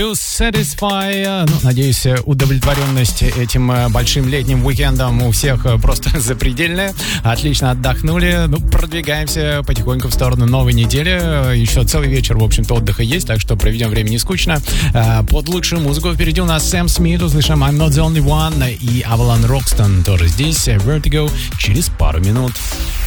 Satisfy. Надеюсь, удовлетворенность этим большим летним уикендом у всех просто запредельная. Отлично отдохнули. Продвигаемся потихоньку в сторону новой недели. Еще целый вечер, в общем-то, отдыха есть, так что проведем время не скучно. Под лучшую музыку впереди у нас Сэм Смит. Услышим I'm Not The Only One и Avalon Roxton тоже здесь. Vertigo через пару минут.